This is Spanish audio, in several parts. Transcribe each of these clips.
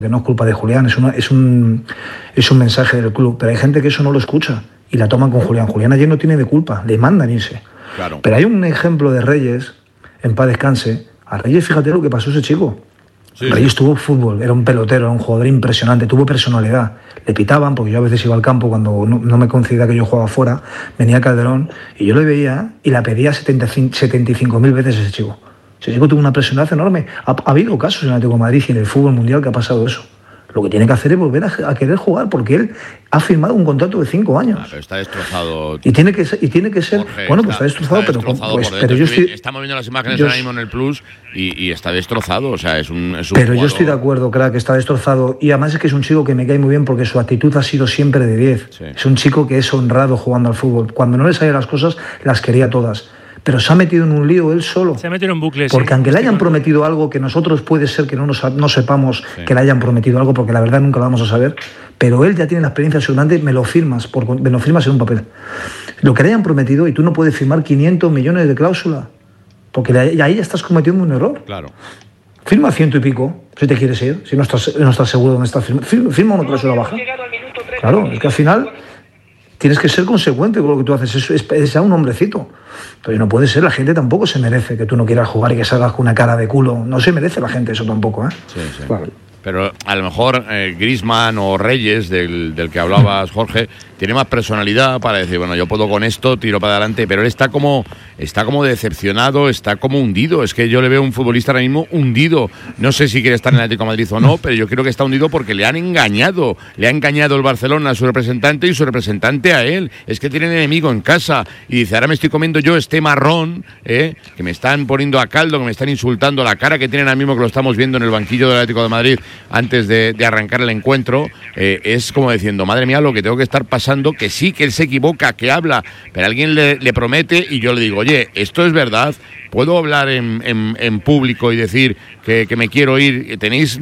que no es culpa de Julián, es un mensaje del club, pero hay gente que eso no lo escucha y la toman con Julián. Julián ayer no tiene de culpa, le mandan irse. Claro. Pero hay un ejemplo de Reyes, en paz descanse. A Reyes, fíjate lo que pasó ese chico. Sí. Reyes tuvo fútbol, era un pelotero, era un jugador impresionante, tuvo personalidad. Le pitaban, porque yo a veces iba al campo cuando no me coincidía que yo jugaba fuera, venía Calderón y yo le veía y la pedía 75.000 veces ese chico. Ese chico tuvo una personalidad enorme. Ha habido casos en el Atlético de Madrid y en el fútbol mundial que ha pasado eso. Lo que tiene que hacer es volver a querer jugar, porque él ha firmado un contrato de 5 años. Pero está destrozado. Y tiene que ser Jorge, bueno, pues está destrozado, pero yo estoy... Estamos viendo las imágenes ahora mismo en el Plus y está destrozado, o sea, es un pero jugador... yo estoy de acuerdo, crack, que está destrozado. Y además es que es un chico que me cae muy bien porque su actitud ha sido siempre de 10. Sí. Es un chico que es honrado jugando al fútbol. Cuando no le salían las cosas, las quería todas. Pero se ha metido en un lío él solo. Se ha metido en un bucle. Porque sí, aunque le hayan prometido algo, que nosotros puede ser que no sepamos que le hayan prometido algo, porque la verdad nunca lo vamos a saber, pero él ya tiene la experiencia suficiente, me lo firmas en un papel. Lo que le hayan prometido, y tú no puedes firmar 500 millones de cláusula, porque ahí ya estás cometiendo un error. Claro. Firma 100 y pico, si te quieres ir, si no estás seguro dónde estás firma. Firma una cláusula baja. Claro, es que al final... Tienes que ser consecuente con lo que tú haces. Es ya un hombrecito. Pero no puede ser, la gente tampoco se merece que tú no quieras jugar y que salgas con una cara de culo. No se merece la gente eso tampoco, ¿eh? Sí. Claro. Pero a lo mejor Griezmann o Reyes, del que hablabas, Jorge, tiene más personalidad para decir, bueno, yo puedo con esto, tiro para adelante, pero él está como decepcionado, está como hundido. Es que yo le veo un futbolista ahora mismo hundido. No sé si quiere estar en el Atlético de Madrid o no, pero yo creo que está hundido porque le han engañado. Le ha engañado el Barcelona a su representante y su representante a él. Es que tienen enemigo en casa y dice, ahora me estoy comiendo yo este marrón, que me están poniendo a caldo, que me están insultando, la cara que tienen ahora mismo, que lo estamos viendo en el banquillo del Atlético de Madrid antes de arrancar el encuentro, es como diciendo, madre mía, lo que tengo que estar pasando, que sí, que él se equivoca, que habla, pero alguien le promete y yo le digo, oye, esto es verdad, puedo hablar en público y decir que me quiero ir, tenéis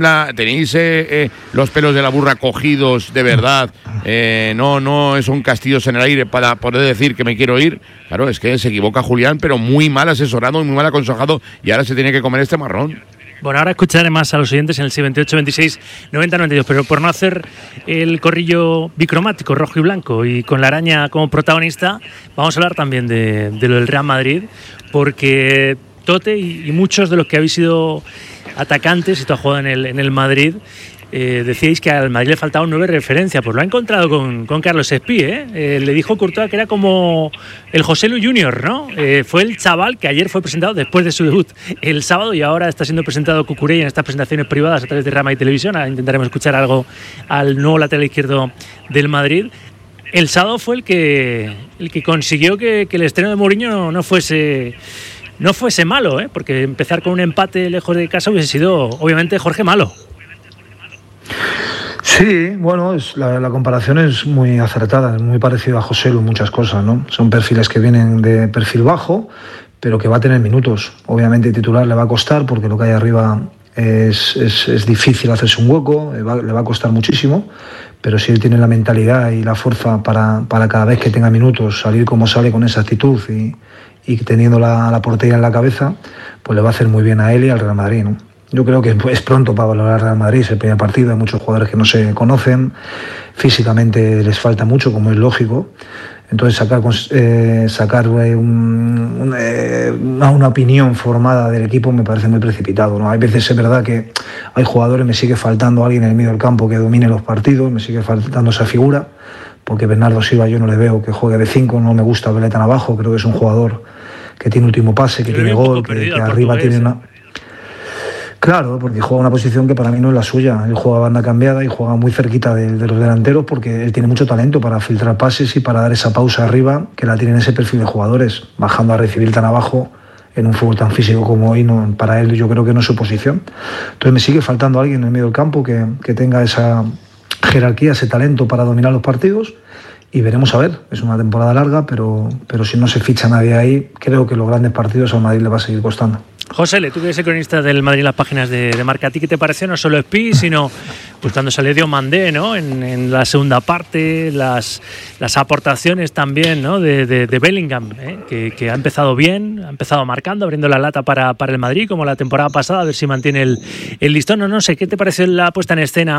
los pelos de la burra cogidos de verdad, no son castillos en el aire para poder decir que me quiero ir. Claro, es que se equivoca Julián, pero muy mal asesorado, muy mal aconsejado, y ahora se tiene que comer este marrón. Bueno, ahora escucharé más a los oyentes en el 78, 26, 90, 92, pero por no hacer el corrillo bicromático, rojo y blanco, y con la araña como protagonista, vamos a hablar también de lo del Real Madrid, porque Tote y muchos de los que habéis sido atacantes y tú has jugado en el Madrid, decíais que al Madrid le faltaba un 9 de referencia. Pues lo ha encontrado con Carlos Espí, le dijo Courtois que era como el José Lu Junior, ¿no? Fue el chaval que ayer fue presentado después de su debut el sábado y ahora está siendo presentado Cucurella en estas presentaciones privadas a través de Rama y Televisión. Ahora intentaremos escuchar algo al nuevo lateral izquierdo del Madrid. El sábado fue el que consiguió que el estreno de Mourinho no fuese malo, porque empezar con un empate lejos de casa hubiese sido, obviamente, Jorge, malo. Sí, bueno, la comparación es muy acertada, es muy parecida a José Lu en muchas cosas, ¿no? Son perfiles que vienen de perfil bajo, pero que va a tener minutos. Obviamente titular le va a costar porque lo que hay arriba es difícil hacerse un hueco, le va a costar muchísimo, pero si él tiene la mentalidad y la fuerza para cada vez que tenga minutos salir como sale con esa actitud y teniendo la portería en la cabeza, pues le va a hacer muy bien a él y al Real Madrid, ¿no? Yo creo que es pronto para valorar al Real Madrid, es el primer partido, hay muchos jugadores que no se conocen, físicamente les falta mucho, como es lógico. Entonces sacar una opinión formada del equipo me parece muy precipitado, ¿no? Hay veces es verdad que hay jugadores, me sigue faltando alguien en el medio del campo que domine los partidos, me sigue faltando esa figura, porque Bernardo Silva yo no le veo que juegue de 5, no me gusta verle tan abajo, creo que es un jugador que tiene último pase, que tiene gol, que arriba tiene una... Claro, porque juega una posición que para mí no es la suya. Él juega banda cambiada y juega muy cerquita de los delanteros porque él tiene mucho talento para filtrar pases y para dar esa pausa arriba que la tienen ese perfil de jugadores. Bajando a recibir tan abajo en un fútbol tan físico como hoy, no, para él yo creo que no es su posición. Entonces me sigue faltando alguien en el medio del campo que tenga esa jerarquía, ese talento para dominar los partidos. Y veremos a ver, es una temporada larga, pero si no se ficha nadie ahí, creo que los grandes partidos al Madrid le va a seguir costando. José, tú que eres el cronista del Madrid en las páginas de Marca, ¿a ti qué te pareció no solo Espí, sino buscando salida de Diomandé, ¿no? En la segunda parte, las aportaciones también, ¿no? de Bellingham, que ha empezado bien, ha empezado marcando, abriendo la lata para el Madrid, como la temporada pasada, a ver si mantiene el listón. No sé, ¿qué te parece la puesta en escena